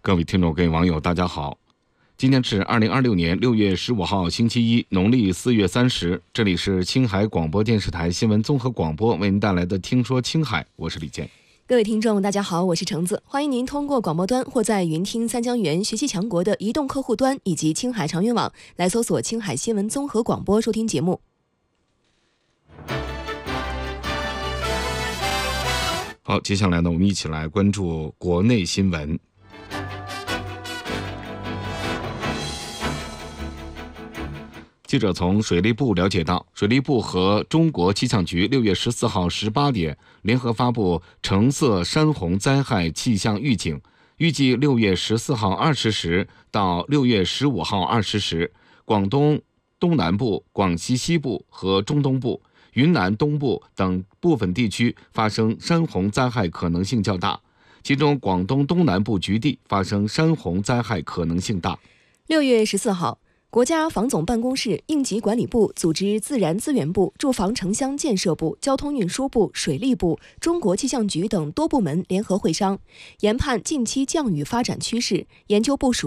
各位听众、各位网友，大家好！今天是2026年6月15号，星期一，农历4月30。这里是青海广播电视台新闻综合广播为您带来的《听说青海》，我是李健。 各位听众，大家好，我是橙子，欢迎您通过广播端或在云听三江源学习强国的移动客户端以及青海长云网来搜索青海新闻综合广播收听节目。 好，接下来呢，我们一起来关注国内新闻。记者从水利部了解到，水利部和中国气象局6月14号18点联合发布橙色山洪灾害气象预警，预计6月14号20时到6月15号20时，广东东南部、广西西部和中东部、云南东部等部分地区发生山洪灾害可能性较大，其中广东东南部局地发生山洪灾害可能性大。 6月14号，国家防总办公室、应急管理部组织自然资源部、住房城乡建设部、交通运输部、水利部、中国气象局等多部门联合会商，研判近期降雨发展趋势，研究部署